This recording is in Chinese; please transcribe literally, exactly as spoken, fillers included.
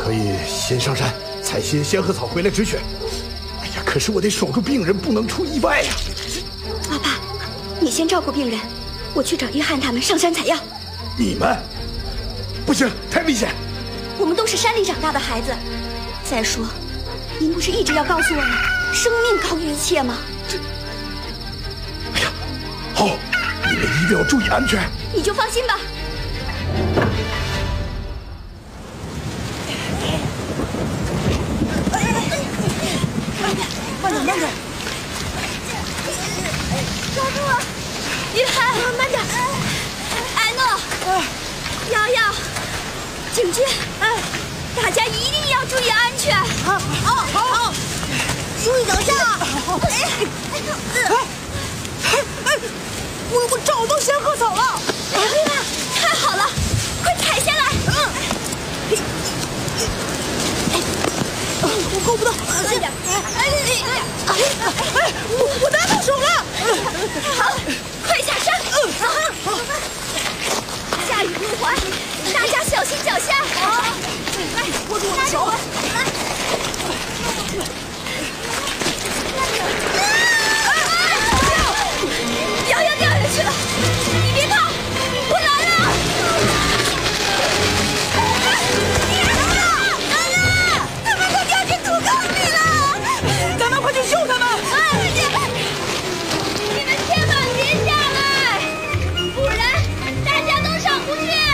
可以先上山采些仙鹤草回来止血。哎呀，可是我得守住病人，不能出意外呀。 阿爸，你先照顾病人，我去找约翰他们上山采药。 你们不行，太危险。 我们都是山里长大的孩子。再说，您不是一直要告诉我们，生命高于一切吗？这…… 哎呀，好，你们一定要注意安全。 你就放心吧。 慢点，慢点！ 抓住我！约翰，慢点！艾诺，瑶瑶，景君，哎，大家一定要注意安全。 好，好，好，注意脚下。哎，哎，哎，我我找到仙鹤草了！ 太好了，快采下来！嗯。 我够不到， 慢点！哎哎哎！ 哎，我我拿到手了！ 好。